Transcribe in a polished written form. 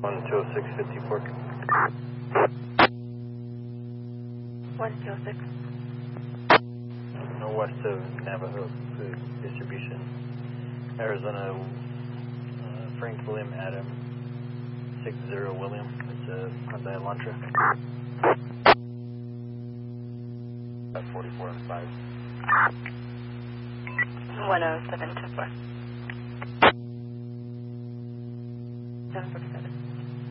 10654. 106. No, west of Navajo Food Distribution, Arizona, Frank William Adam, 60 William. It's a Hyundai Elantra. 44 and 5. 107 to 4. 747.